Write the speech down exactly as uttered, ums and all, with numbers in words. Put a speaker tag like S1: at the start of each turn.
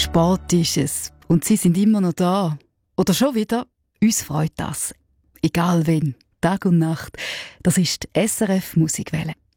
S1: spät ist es und sie sind immer noch da. Oder schon wieder, uns freut das. Egal wen, Tag und Nacht, das ist die S R F Musikwelle.